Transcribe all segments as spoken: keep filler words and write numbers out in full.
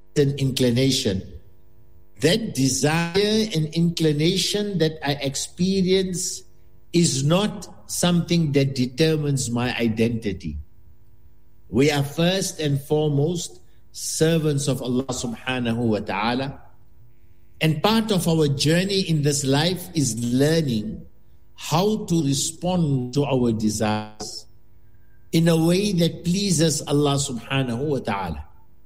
an inclination. That desire and inclination that I experience is not something that determines my identity. We are first and foremost servants of Allah subhanahu wa ta'ala. And part of our journey in this life is learning how to respond to our desires in a way that pleases Allah subhanahu wa ta'ala.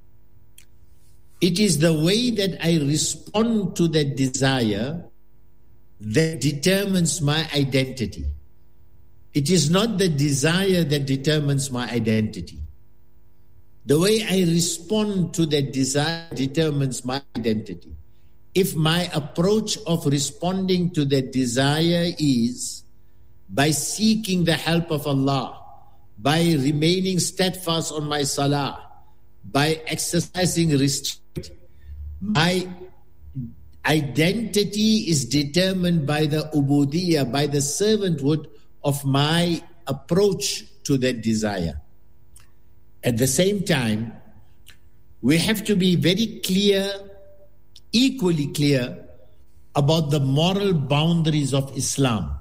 It is the way that I respond to that desire that determines my identity. It is not the desire that determines my identity. The way I respond to that desire determines my identity. If my approach of responding to that desire is by seeking the help of Allah, by remaining steadfast on my salah, by exercising restraint, my identity is determined by the ubudiyah, by the servanthood of my approach to that desire. At the same time, we have to be very clear, equally clear, about the moral boundaries of Islam.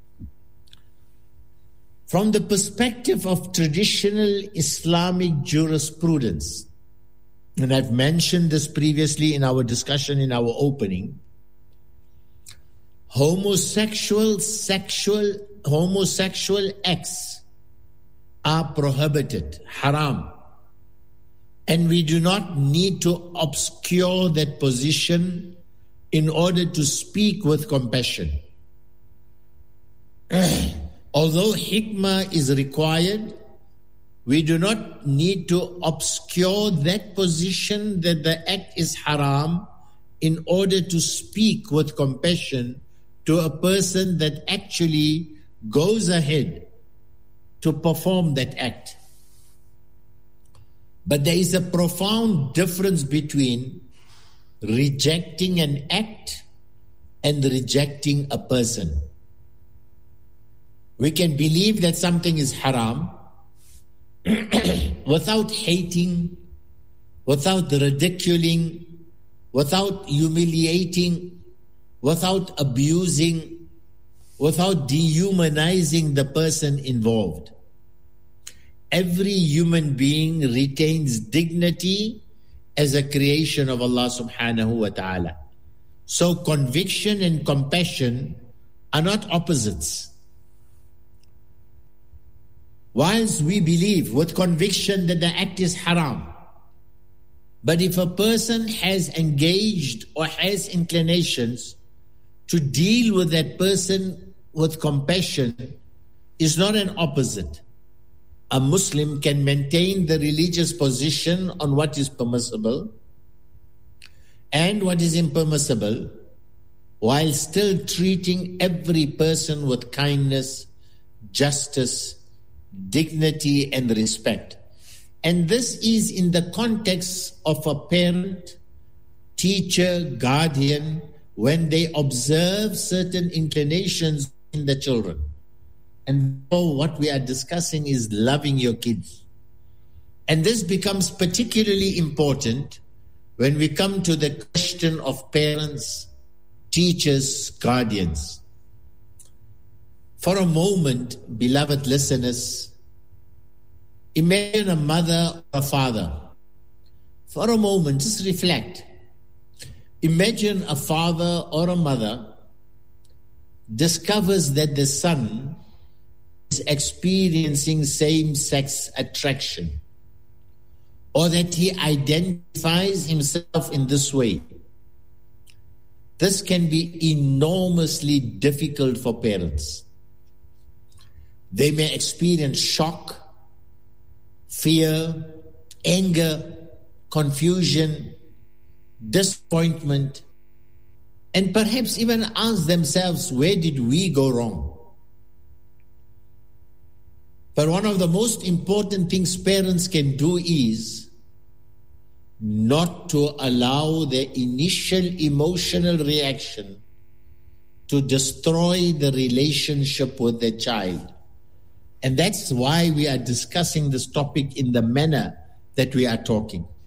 From the perspective of traditional Islamic jurisprudence, and I've mentioned this previously in our discussion in our opening, homosexual sexual homosexual acts are prohibited, haram. And we do not need to obscure that position in order to speak with compassion. Although hikmah is required, we do not need to obscure that position that the act is haram in order to speak with compassion to a person that actually goes ahead to perform that act. But there is a profound difference between rejecting an act and rejecting a person. We can believe that something is haram without hating, without ridiculing, without humiliating, without abusing, without dehumanizing the person involved. Every human being retains dignity as a creation of Allah subhanahu wa ta'ala. So conviction and compassion are not opposites. Whilst we believe with conviction that the act is haram, but if a person has engaged or has inclinations to deal with that person with compassion is not an opposite. A Muslim can maintain the religious position on what is permissible and what is impermissible while still treating every person with kindness, justice, dignity and respect. And this is in the context of a parent, teacher, guardian, when they observe certain inclinations in the children. And so what we are discussing is loving your kids. And this becomes particularly important when we come to the question of parents, teachers, guardians. For a moment, beloved listeners, imagine a mother or a father. For a moment, just reflect. Imagine a father or a mother discovers that the son is experiencing same-sex attraction, or that he identifies himself in this way. This can be enormously difficult for parents. They may experience shock, fear, anger, confusion, disappointment, and perhaps even ask themselves, where did we go wrong? But one of the most important things parents can do is not to allow their initial emotional reaction to destroy the relationship with the child. And that's why we are discussing this topic in the manner that we are talking.